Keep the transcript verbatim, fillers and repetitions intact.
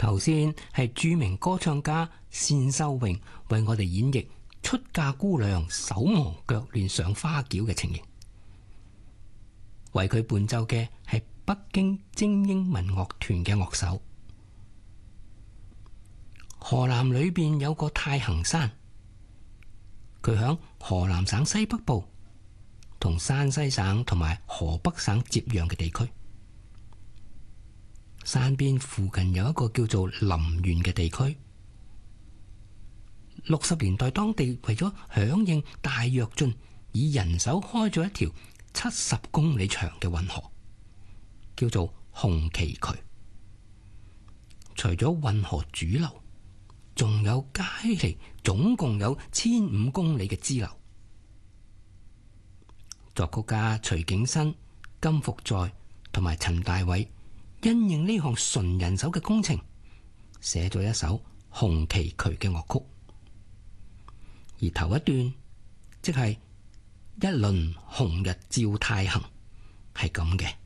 頭先係著名歌唱家單秀榮為我哋演繹出嫁姑娘手忙腳亂上花轎嘅情形，為佢伴奏嘅係北京精英民樂團嘅樂手。河南裏邊有個太行山，佢響河南省西北部同山西省同埋河北省接壤嘅地區。山邊附近有一個叫做臨縣嘅地區。六十年代，當地為咗響應大躍進，以人手開咗一條七十公里長嘅運河，叫做紅旗渠。除咗運河主流，仲有街嚟，總共有千五公里嘅支流。作曲家徐景新、金福在同埋陳大偉因應呢項純人手嘅工程，寫咗一首紅旗渠嘅樂曲。而頭一段即係一輪紅日照太行，係咁嘅。